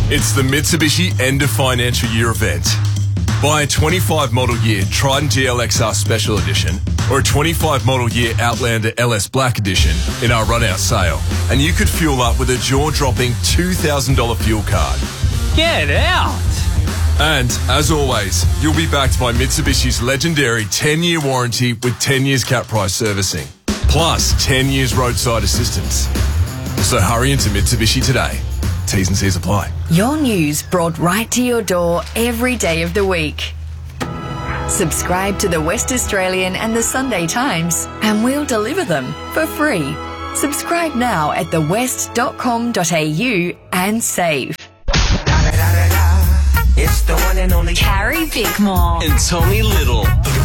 It's the Mitsubishi End of Financial Year event. Buy a 25 model year Triton GLXR Special Edition or a 25 model year Outlander LS Black Edition in our run-out sale, and you could fuel up with a jaw-dropping $2,000 fuel card. Get out! And, as always, you'll be backed by Mitsubishi's legendary 10-year warranty with 10 years cap price servicing, plus 10 years roadside assistance. So hurry into Mitsubishi today. T's and C's apply. Your news brought right to your door every day of the week. Subscribe to the West Australian and the Sunday Times and we'll deliver them for free. Subscribe now at thewest.com.au and save. It's the one and only Carrie Bickmore. And Tommy Little.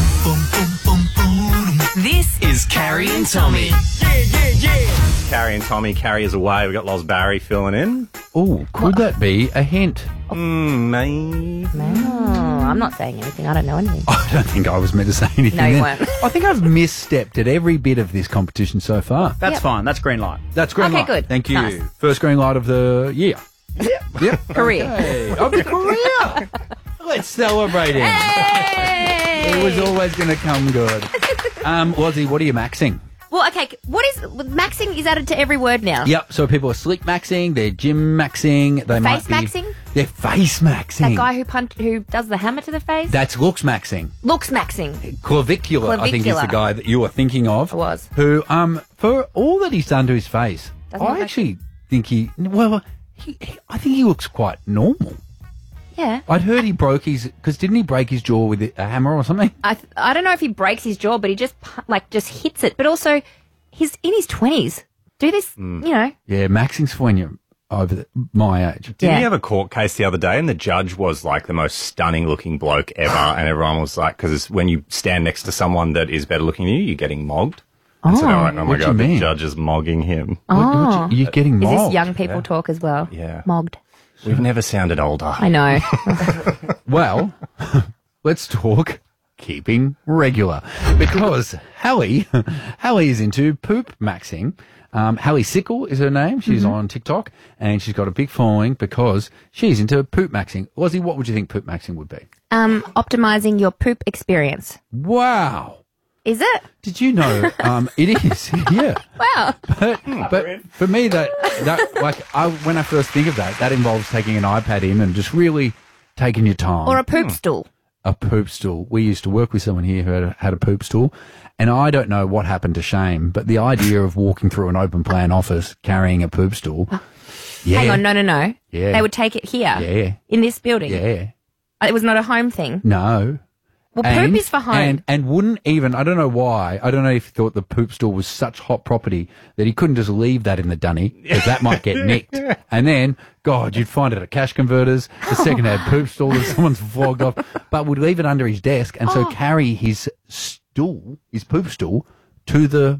This is Carrie and Tommy. Carrie and Tommy, Carrie is away. We've got Loz Barry filling in. Oh, could that be a hint? Maybe. Oh, I'm not saying anything. I don't know anything. I don't think I was meant to say anything. No, you then. weren't. I think I've misstepped at every bit of this competition so far. That's fine. That's green light. That's green Okay, light. good. Thank you. Nice. First green light of the year. Yep. Career. Okay. Of the career. Let's celebrate it. Hey! It was always going to come good. Lozzie, what are you maxing? Well, okay. What is maxing? Is added to every word now. Yep. So people are slick maxing, they're gym maxing, they might Face be maxing? They're face maxing. That guy who does the hammer to the face. That's looks maxing. Looks maxing. Clavicular, I think, is the Clavicular. guy that you were thinking of. I was. Who, for all that he's done to his face, Doesn't look I like actually think I think he looks quite normal. Yeah. I'd heard he broke because didn't he break his jaw with a hammer or something? I don't know if he breaks his jaw, but he just hits it. But also, he's in his 20s. Do this, you know. Yeah, maxing's for when you're over my age. Didn't Yeah. you have a court case the other day and the judge was like the most stunning looking bloke ever and everyone was like, because when you stand next to someone that is better looking than you, you're getting mogged. And so they're like, oh my what do God, you the mean? judge is mogging him. You're getting Is mobbed. this young people talk as well? Yeah. Mogged. We've never sounded older. I know. Well, let's talk keeping regular because Hallie is into poop maxing. Hallie Sickle is her name. She's on TikTok and she's got a big following because she's into poop maxing. Lozzie, what would you think poop maxing would be? Optimizing your poop experience. Wow. Is it? Did you know it is? Yeah. Wow. But for me, when I first think of that involves taking an iPad in and just really taking your time. Or a poop stool. A poop stool. We used to work with someone here who had a poop stool, and I don't know what happened to Shame, but the idea of walking through an open plan office carrying a poop stool. Yeah. Hang on, no. Yeah. They would take it here. Yeah. In this building. Yeah. It was not a home thing. No. Well, poop is for home. And wouldn't even, I don't know why, I don't know if he thought the poop stool was such hot property that he couldn't just leave that in the dunny, because that might get nicked. And then, God, you'd find it at cash converters, the second-hand poop stool that someone's flogged off, but would leave it under his desk and so carry his stool, his poop stool, to the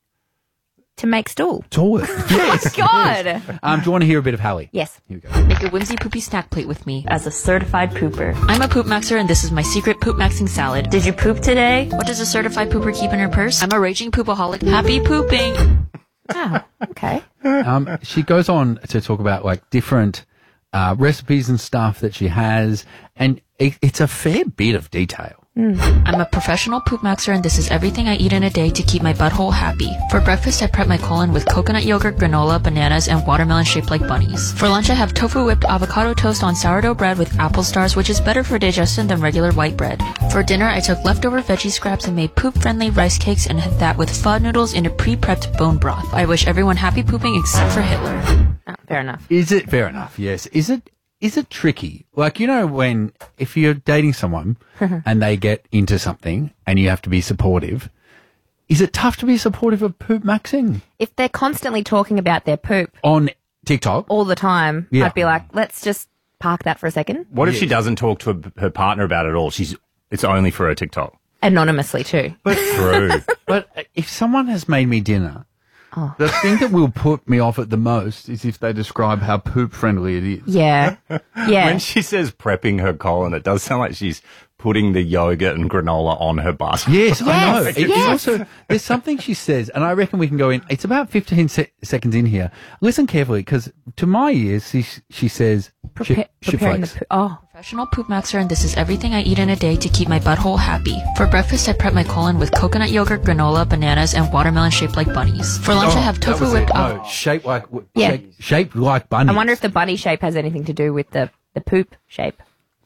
To make stool. toilet. Yes. God. Yes. Do you want to hear a bit of Hallie? Yes. Here we go. Make a whimsy poopy snack plate with me as a certified pooper. I'm a poop maxer and this is my secret poop maxing salad. Did you poop today? What does a certified pooper keep in her purse? I'm a raging poopaholic. Happy pooping! Oh, okay. She goes on to talk about like different recipes and stuff that she has, and it's a fair bit of detail. I'm a professional poop maxer and this is everything I eat in a day to keep my butthole happy. For breakfast, I prep my colon with coconut yogurt, granola, bananas, and watermelon shaped like bunnies. For lunch, I have tofu whipped avocado toast on sourdough bread with apple stars, which is better for digestion than regular white bread. For dinner, I took leftover veggie scraps and made poop-friendly rice cakes and had that with pho noodles in a pre-prepped bone broth. I wish everyone happy pooping except for Hitler. Oh, fair enough. Is it fair enough? Yes. Is it tricky? Like, you know, if you're dating someone and they get into something and you have to be supportive, is it tough to be supportive of poop maxing? If they're constantly talking about their poop On TikTok? all the time, Yeah. I'd be like, let's just park that for a second. What if she doesn't talk to her partner about it at all? It's only for her TikTok. Anonymously, too. True. But if someone has made me dinner, the thing that will put me off it the most is if they describe how poop friendly it is. Yeah. Yeah. When she says prepping her colon, it does sound like she's putting the yogurt and granola on her butt. Yes, I know. Yes, It's yes. also, there's something she says, and I reckon we can go in. It's about 15 seconds in here. Listen carefully, because to my ears, she says, preparing the flakes. poo. Oh, Professional Poop Maxer, and this is everything I eat in a day to keep my butthole happy. For breakfast, I prep my colon with coconut yogurt, granola, bananas, and watermelon shaped like bunnies. For lunch, I have That tofu was whipped it. avocado. No, shaped like Yeah. shaped like bunnies. I wonder if the bunny shape has anything to do with the poop shape.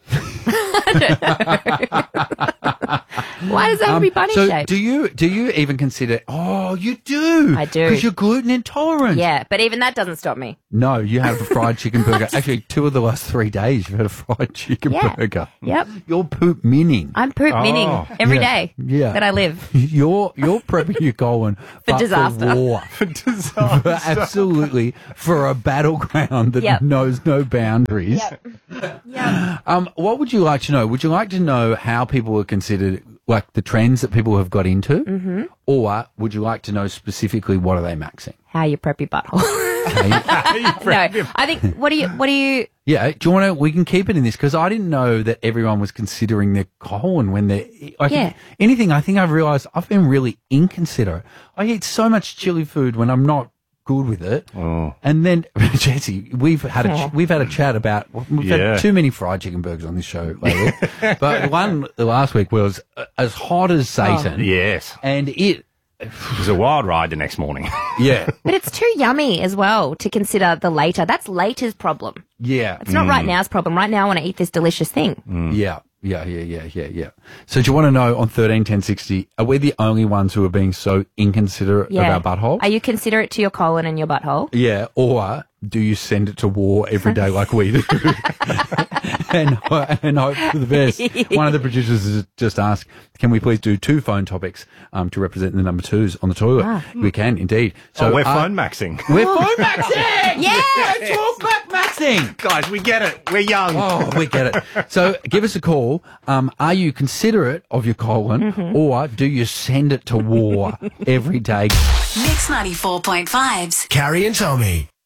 Why does that have to be bunny so shaped? do you even consider? Oh, you do. I do. because you're gluten intolerant. Yeah, but even that doesn't stop me. No, you have a fried chicken burger. Actually, 2 of the last 3 days you've had a fried chicken Yeah. burger. Yep. You're poop minning. I'm poop minning every Yeah. day Yeah. that I live. You're prepping your colon For but disaster. For war. Absolutely, for a battleground that Yep. knows no boundaries. Yeah. What would you like to know? Would you like to know how people are considered, like the trends that people have got into, or would you like to know specifically what are they maxing? How you prep your butthole. Okay. No, I think, what do you, Yeah, do you want to? We can keep it in this because I didn't know that everyone was considering their colon when they're. Yeah. Anything. I think I've realised I've been really inconsiderate. I eat so much chili food when I'm not good with it, and then Jesse, we've had a chat about we've Yeah. had too many fried chicken burgers on this show lately, but one last week was as hot as Satan, Yes. and it. It was a wild ride the next morning. Yeah, but it's too yummy as well to consider the later. That's later's problem. yeah, It's not right now's problem. Right now I want to eat this delicious thing. Yeah. So do you want to know on 131060, are we the only ones who are being so inconsiderate Yeah. of our butthole? Are you considerate to your colon and your butthole? Yeah, or do you send it to war every day like we do? and hope for the best. One of the producers has just asked, can we please do 2 phone topics to represent the number 2s on the toilet? We can, indeed. So we're phone maxing. We're phone maxing! Yes! Talk back maxing! Guys, we get it. We're young. Oh, we get it. So give us a call. Are you considerate of your colon or do you send it to war every day? Mix 94.5's Carrie and Tommy.